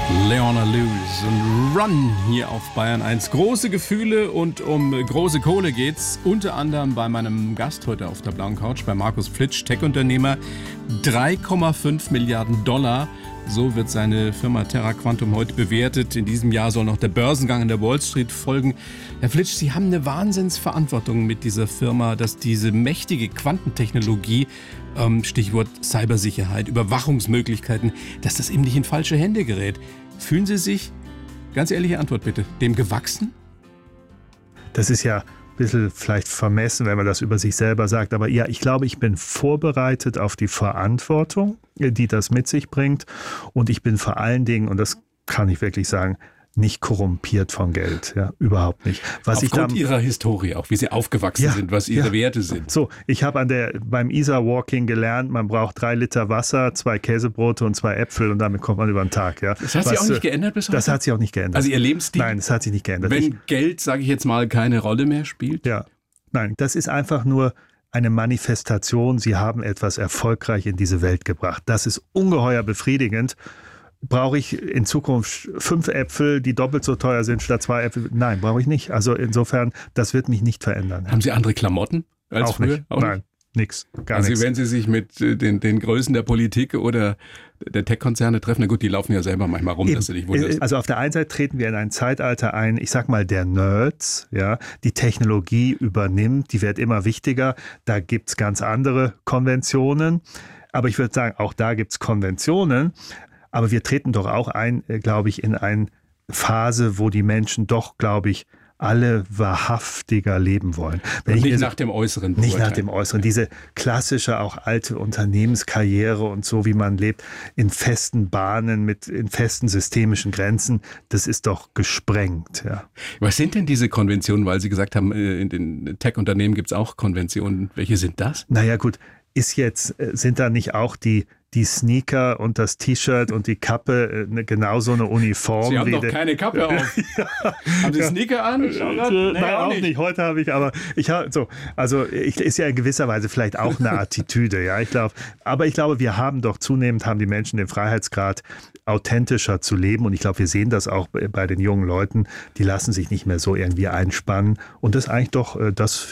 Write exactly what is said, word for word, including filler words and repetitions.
Leona Lewis und Run hier auf Bayern eins. Große Gefühle und um große Kohle geht's. Unter anderem bei meinem Gast heute auf der blauen Couch, bei Markus Flitsch, Tech-Unternehmer. drei Komma fünf Milliarden Dollar. So wird seine Firma Terra Quantum heute bewertet. In diesem Jahr soll noch der Börsengang an der Wall Street folgen. Herr Flitsch, Sie haben eine Wahnsinnsverantwortung mit dieser Firma, dass diese mächtige Quantentechnologie, ähm, Stichwort Cybersicherheit, Überwachungsmöglichkeiten, dass das eben nicht in falsche Hände gerät. Fühlen Sie sich, ganz ehrliche Antwort bitte, dem gewachsen? Das ist ja ein bisschen vielleicht vermessen, wenn man das über sich selber sagt. Aber ja, ich glaube, ich bin vorbereitet auf die Verantwortung, die das mit sich bringt. Und ich bin vor allen Dingen, und das kann ich wirklich sagen, nicht korrumpiert von Geld, ja, überhaupt nicht. Was Aufgrund ich da, Ihrer Historie, auch wie Sie aufgewachsen ja, sind, was Ihre ja. Werte sind. So, ich habe an der beim Isar Walking gelernt, man braucht drei Liter Wasser, zwei Käsebrote und zwei Äpfel und damit kommt man über den Tag. Ja. Das hat Was, sich auch nicht geändert bis heute? Das hat sich auch nicht geändert. Also Ihr Lebensstil? Nein, das hat sich nicht geändert. Wenn ich, Geld, sage ich jetzt mal, keine Rolle mehr spielt? Ja, nein, das ist einfach nur eine Manifestation. Sie haben etwas erfolgreich in diese Welt gebracht. Das ist ungeheuer befriedigend. Brauche ich in Zukunft fünf Äpfel, die doppelt so teuer sind statt zwei Äpfel? Nein, brauche ich nicht. Also insofern, das wird mich nicht verändern. Haben Sie andere Klamotten als auch früher? nicht. Auch Nein, nichts. Gar also nichts. wenn Sie sich mit äh, den, den Größen der Politik oder der Tech-Konzerne treffen, na gut, die laufen ja selber manchmal rum, Eben. dass du dich wunderst. Also auf der einen Seite treten wir in ein Zeitalter ein, ich sag mal der Nerds, ja, die Technologie übernimmt, die wird immer wichtiger. Da gibt es ganz andere Konventionen. Aber ich würde sagen, auch da gibt es Konventionen. Aber wir treten doch auch ein, glaube ich, in eine Phase, wo die Menschen doch, glaube ich, alle wahrhaftiger leben wollen. Wenn Und ich nicht mir, nach dem Äußeren. Nicht nach beurteilen. dem Äußeren. Diese klassische, auch alte Unternehmenskarriere und so, wie man lebt, in festen Bahnen, mit in festen systemischen Grenzen, das ist doch gesprengt. Ja. Was sind denn diese Konventionen? Weil Sie gesagt haben, in den Tech-Unternehmen gibt es auch Konventionen. Welche sind das? Naja gut, ist jetzt, sind da nicht auch die die Sneaker und das T-Shirt und die Kappe äh, genauso eine Uniform? Sie haben wie doch de- keine Kappe auf. ja. Haben Sie Ja. Sneaker an? Äh, Nein, auch nicht. nicht. Heute habe ich, aber ich habe so, also ich, ist ja in gewisser Weise vielleicht auch eine Attitüde, ja. Ich glaube, aber ich glaube, wir haben doch zunehmend haben die Menschen den Freiheitsgrad, authentischer zu leben. Und ich glaube, wir sehen das auch bei den jungen Leuten. Die lassen sich nicht mehr so irgendwie einspannen. Und das ist eigentlich doch äh, das